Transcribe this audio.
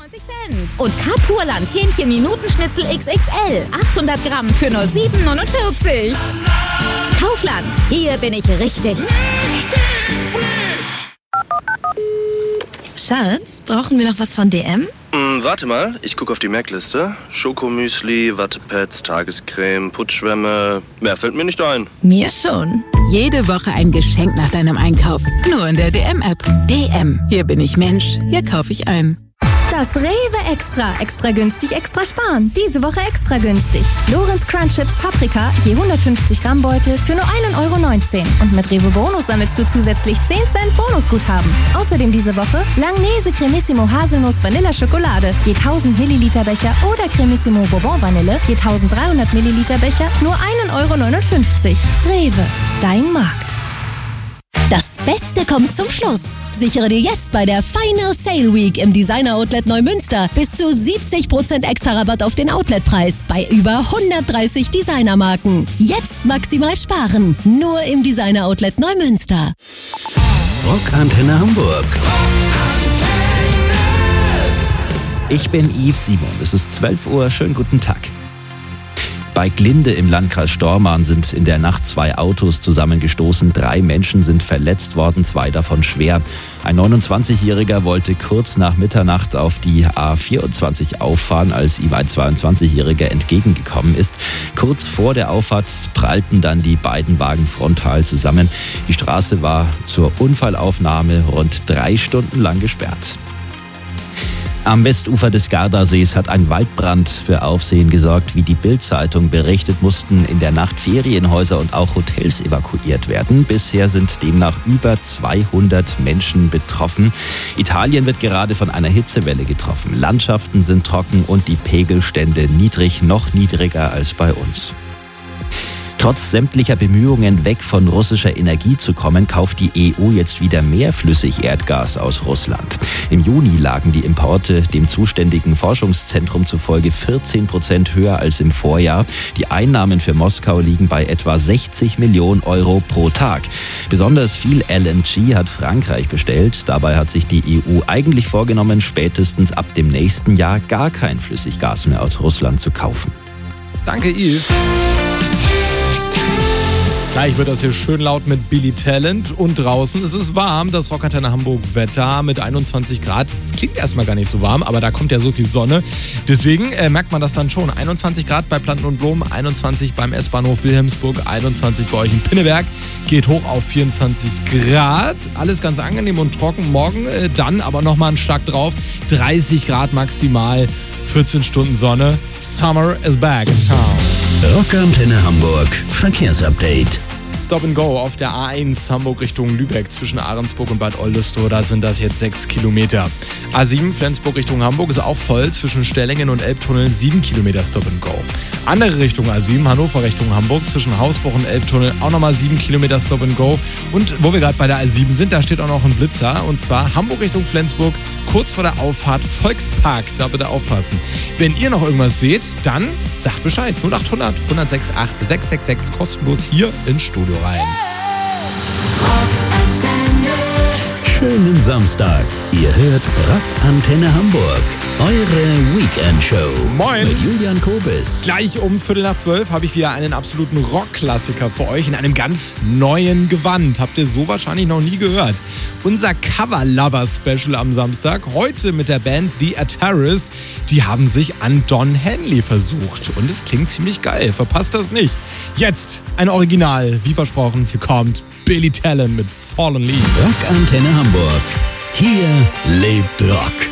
Cent. Und Carpurland Hähnchen-Minutenschnitzel XXL. 800 Gramm für nur 7,49. Kaufland. Hier bin ich richtig. Schatz, brauchen wir noch was von DM? Warte mal, ich gucke auf die Merkliste. Schokomüsli, Wattepads, Tagescreme, Putzschwämme. Mehr fällt mir nicht ein. Mir schon. Jede Woche ein Geschenk nach deinem Einkauf. Nur in der DM-App. DM. Hier bin ich Mensch. Hier kaufe ich ein. Das Rewe Extra. Extra günstig, extra sparen. Diese Woche extra günstig. Lorenz Crunch Chips Paprika, je 150 Gramm Beutel für nur 1,19 €. Und mit Rewe Bonus sammelst du zusätzlich 10 Cent Bonusguthaben. Außerdem diese Woche Langnese Cremissimo Haselnuss Vanilla Schokolade, je 1000 Milliliter Becher oder Cremissimo Bourbon Vanille, je 1300 Milliliter Becher, nur 1,59 €. Rewe, dein Markt. Das Beste kommt zum Schluss. Sichere dir jetzt bei der Final Sale Week im Designer Outlet Neumünster bis zu 70% extra Rabatt auf den Outletpreis bei über 130 Designermarken. Jetzt maximal sparen. Nur im Designer Outlet Neumünster. Rockantenne Hamburg. Ich bin Yves Simon. Es ist 12 Uhr. Schönen guten Tag. Bei Glinde im Landkreis Stormarn sind in der Nacht 2 Autos zusammengestoßen. 3 Menschen sind verletzt worden, 2 davon schwer. Ein 29-Jähriger wollte kurz nach Mitternacht auf die A24 auffahren, als ihm ein 22-Jähriger entgegengekommen ist. Kurz vor der Auffahrt prallten dann die beiden Wagen frontal zusammen. Die Straße war zur Unfallaufnahme rund 3 Stunden lang gesperrt. Am Westufer des Gardasees hat ein Waldbrand für Aufsehen gesorgt. Wie die Bild-Zeitung berichtet, mussten in der Nacht Ferienhäuser und auch Hotels evakuiert werden. Bisher sind demnach über 200 Menschen betroffen. Italien wird gerade von einer Hitzewelle getroffen. Landschaften sind trocken und die Pegelstände niedrig, noch niedriger als bei uns. Trotz sämtlicher Bemühungen, weg von russischer Energie zu kommen, kauft die EU jetzt wieder mehr Flüssigerdgas aus Russland. Im Juni lagen die Importe dem zuständigen Forschungszentrum zufolge 14% höher als im Vorjahr. Die Einnahmen für Moskau liegen bei etwa 60 Millionen Euro pro Tag. Besonders viel LNG hat Frankreich bestellt. Dabei hat sich die EU eigentlich vorgenommen, spätestens ab dem nächsten Jahr gar kein Flüssiggas mehr aus Russland zu kaufen. Danke, Yves. Gleich wird das hier schön laut mit Billy Talent und draußen ist es warm, das Rockantenne Hamburg Wetter mit 21 Grad. Das klingt erstmal gar nicht so warm, aber da kommt ja so viel Sonne. Deswegen merkt man das dann schon. 21 Grad bei Planten und Blumen, 21 beim S-Bahnhof Wilhelmsburg, 21 bei euch in Pinneberg. Geht hoch auf 24 Grad. Alles ganz angenehm und trocken. Morgen dann aber nochmal einen Schlag drauf. 30 Grad maximal, 14 Stunden Sonne. Summer is back in town. Rockantenne Hamburg Verkehrsupdate. Stop and Go auf der A1 Hamburg Richtung Lübeck zwischen Ahrensburg und Bad Oldesloe, da sind das jetzt 6 Kilometer. A7 Flensburg Richtung Hamburg ist auch voll, zwischen Stellingen und Elbtunnel 7 Kilometer Stop and Go. Andere Richtung A7, Hannover Richtung Hamburg, zwischen Hausbruch und Elbtunnel auch nochmal 7 Kilometer Stop and Go. Und wo wir gerade bei der A7 sind, da steht auch noch ein Blitzer, und zwar Hamburg Richtung Flensburg, kurz vor der Auffahrt Volkspark, da bitte aufpassen. Wenn ihr noch irgendwas seht, dann sagt Bescheid. 0800 106 8 666 kostenlos hier ins Studio rein. Schönen Samstag. Ihr hört Rockantenne Hamburg. Eure Weekend-Show. Moin. Mit Julian Kobis. Gleich um 11:45 habe ich wieder einen absoluten Rockklassiker für euch in einem ganz neuen Gewand. Habt ihr so wahrscheinlich noch nie gehört. Unser Cover-Lover-Special am Samstag. Heute mit der Band The Ataris. Die haben sich an Don Henley versucht. Und es klingt ziemlich geil. Verpasst das nicht. Jetzt ein Original. Wie versprochen, hier kommt Billy Talent mit Fallen Leaves. Rockantenne Hamburg. Hier lebt Rock.